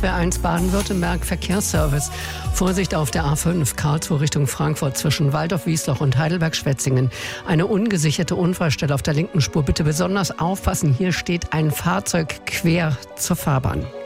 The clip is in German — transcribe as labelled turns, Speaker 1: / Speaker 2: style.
Speaker 1: SWR1 Baden-Württemberg Verkehrsservice. Vorsicht auf der A5 Karlsruhe Richtung Frankfurt zwischen Waldorf-Wiesloch und Heidelberg-Schwetzingen. Eine ungesicherte Unfallstelle auf der linken Spur. Bitte besonders aufpassen, hier steht ein Fahrzeug quer zur Fahrbahn.